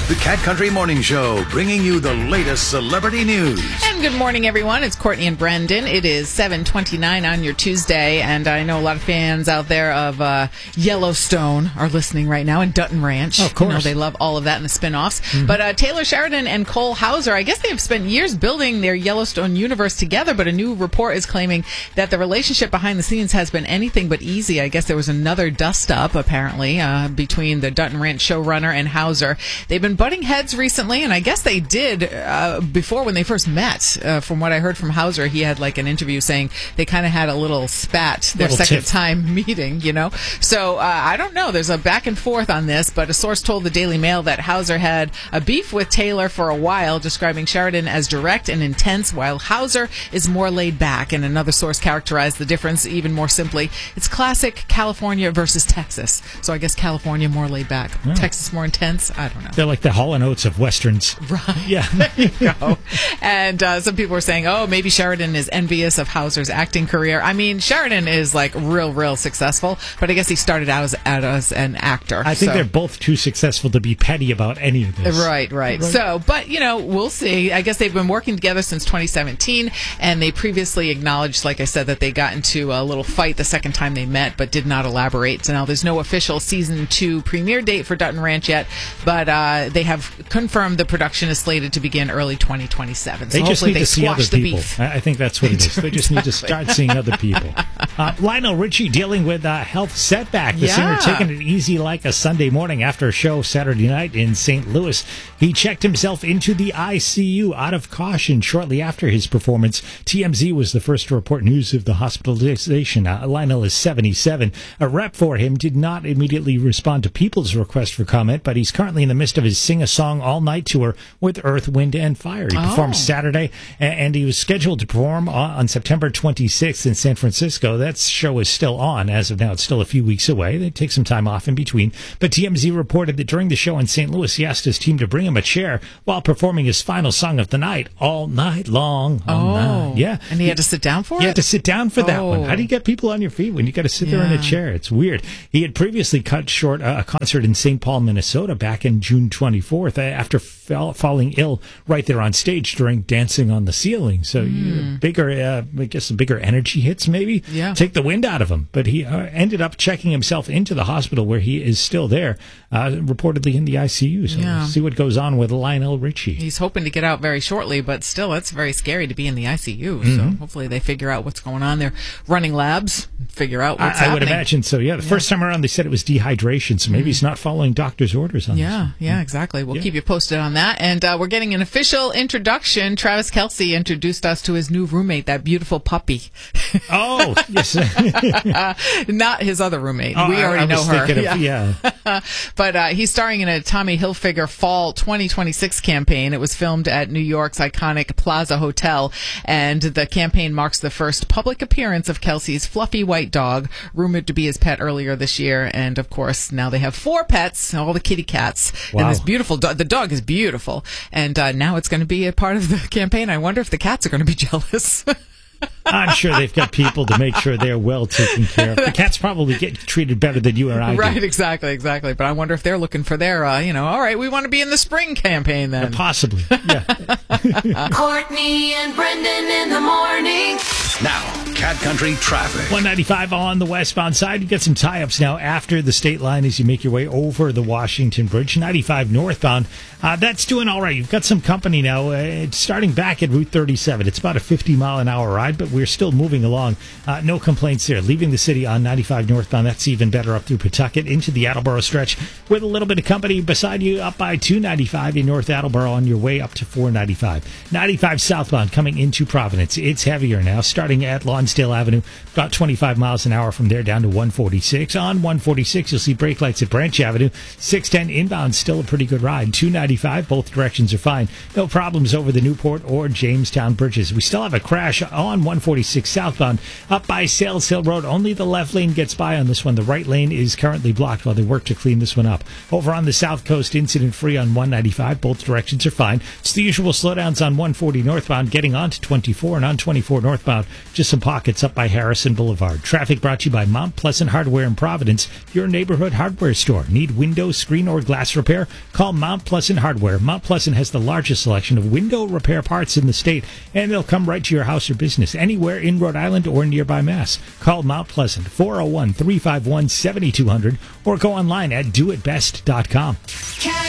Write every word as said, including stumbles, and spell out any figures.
The Cat Country Morning Show, bringing you the latest celebrity news. And good morning, everyone. It's Courtney and Brendan. It is seven twenty-nine on your Tuesday, and I know a lot of fans out there of uh, Yellowstone are listening right now, and Dutton Ranch. Oh, of course. You know, they love all of that and the spinoffs. Mm-hmm. But uh, Taylor Sheridan and Cole Hauser, I guess they have spent years building their Yellowstone universe together, but a new report is claiming that the relationship behind the scenes has been anything but easy. I guess there was another dust-up, apparently, uh, between the Dutton Ranch showrunner and Hauser. They've been butting heads recently, and I guess they did uh, before when they first met. Uh, from what I heard from Hauser, he had like an interview saying they kind of had a little spat their little second tip. time meeting, you know. So uh, I don't know. There's a back and forth on this, but a source told the Daily Mail that Hauser had a beef with Taylor for a while, describing Sheridan as direct and intense, while Hauser is more laid back. And another source characterized the difference even more simply. It's classic California versus Texas. So I guess California more laid back, Yeah. Texas more intense. I don't know. They're like the Hall and Oates of Westerns. Right. Yeah. There you go. And uh, some people were saying, oh, maybe Sheridan is envious of Hauser's acting career. I mean, Sheridan is like real, real successful, but I guess he started out as, out as an actor. I think so. they're both too successful to be petty about any of this. Right, right, right. So, but, you know, we'll see. I guess they've been working together since twenty seventeen, and they previously acknowledged, like I said, that they got into a little fight the second time they met, but did not elaborate. So now there's no official season two premiere date for Dutton Ranch yet, but uh, they have confirmed the production is slated to begin early twenty twenty-seven. So They just hopefully need they to see other squash the people. beef. I I think that's what it is. They just need to start seeing other people. Uh, Lionel Richie dealing with a health setback. The Yeah. singer taking it easy like a Sunday morning after a show Saturday night in Saint Louis. He checked himself into the I C U out of caution shortly after his performance. T M Z was the first to report news of the hospitalization. Uh, Lionel is seventy-seven. A rep for him did not immediately respond to people's request for comment, but he's currently in the midst of his Sing a Song All Night tour with Earth, Wind, and Fire. He Oh. performed Saturday, a- and he was scheduled to perform on, on September twenty-sixth in San Francisco. That show is still on. As of now, it's still a few weeks away. They take some time off in between. But T M Z reported that during the show in Saint Louis, he asked his team to bring him a chair while performing his final song of the night, All Night Long. All Oh, night. Yeah. And he had to sit down for You it? had to sit down for that one. Oh. How do you get people on your feet when you got to sit there in a Yeah. chair? It's weird. He had previously cut short a concert in Saint Paul, Minnesota back in June twenty-fourth after fall, falling ill right there on stage during Dancing on the Ceiling. So you, bigger, uh, I guess, bigger energy hits maybe Yeah. take the wind out of him. But he uh, ended up checking himself into the hospital where he is still there, uh, reportedly in the I C U. So Yeah. we'll see what goes on with Lionel Richie. He's hoping to get out very shortly, but still, it's very scary to be in the I C U. So Mm-hmm. hopefully they figure out what's going on. They're running labs, figure out what's I, I happening. would imagine so. Yeah, the first time around they said it was dehydration, so maybe he's not following doctor's orders on this. Yeah, yeah, exactly. We'll Yeah. keep you posted on that. And uh, we're getting an official introduction. Travis Kelce introduced us to his new roommate, that beautiful puppy. Oh, yes. uh, not his other roommate. Oh, we I- already I know was her. thinking of- yeah. But uh, he's starring in a Tommy Hilfiger Fall twenty twenty-six campaign. It was filmed at New York's iconic Plaza Hotel, and the campaign marks the first public appearance of Kelsey's fluffy white dog, rumored to be his pet earlier this year. And of course, now they have four pets, all the kitty cats, Wow. and this beautiful dog. The dog is beautiful, and uh, now it's going to be a part of the campaign. I wonder if the cats are going to be jealous. I'm sure they've got people to make sure they're well taken care of. The cats probably get treated better than you or I Right, do. exactly, exactly. But I wonder if they're looking for their, uh, you know, all right, we want to be in the spring campaign then. Possibly. Yeah. Courtney and Brendan in the morning. Now, Cat Country traffic. one ninety-five on the westbound side. You get some tie-ups now after the state line as you make your way over the Washington Bridge. ninety-five northbound. Uh, that's doing all right. You've got some company now. Uh, it's starting back at Route thirty-seven. It's about a fifty mile an hour ride, but we're still moving along. Uh, no complaints there. Leaving the city on ninety-five northbound. That's even better up through Pawtucket into the Attleboro stretch with a little bit of company beside you up by two ninety-five in North Attleboro on your way up to four ninety-five. ninety-five southbound coming into Providence. It's heavier now, starting at Lonsdale Avenue, about twenty-five miles an hour from there down to one forty-six. On one forty-six, you'll see brake lights at Branch Avenue. six ten inbound, still a pretty good ride. two ninety-five, both directions are fine. No problems over the Newport or Jamestown bridges. We still have a crash on one forty-six southbound up by Sales Hill Road. Only the left lane gets by on this one. The right lane is currently blocked while they work to clean this one up. Over on the South Coast, incident free on one ninety-five. Both directions are fine. It's the usual slowdowns on one forty northbound, getting onto twenty-four, and on twenty-four northbound Just some pockets up by Harrison Boulevard. Traffic brought to you by Mount Pleasant Hardware in Providence, your neighborhood hardware store. Need window, screen, or glass repair? Call Mount Pleasant Hardware. Mount Pleasant has the largest selection of window repair parts in the state, and they'll come right to your house or business anywhere in Rhode Island or nearby Mass. Call Mount Pleasant, four oh one, three five one, seven two zero zero, or go online at do it best dot com.